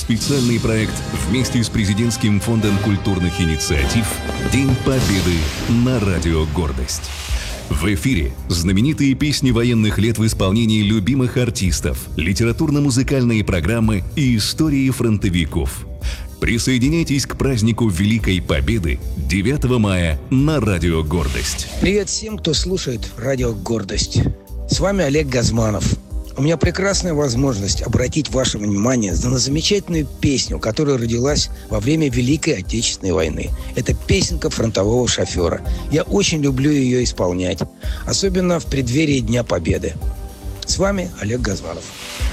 Специальный проект вместе с Президентским фондом культурных инициатив «День Победы» на Радио Гордость. В эфире знаменитые песни военных лет в исполнении любимых артистов, литературно-музыкальные программы и истории фронтовиков. Присоединяйтесь к празднику Великой Победы 9 мая на Радио Гордость. Привет всем, кто слушает Радио Гордость. С вами Олег Газманов. У меня прекрасная возможность обратить ваше внимание на замечательную песню, которая родилась во время Великой Отечественной войны. Это песенка фронтового шофера. Я очень люблю ее исполнять, особенно в преддверии Дня Победы. С вами Олег Газманов.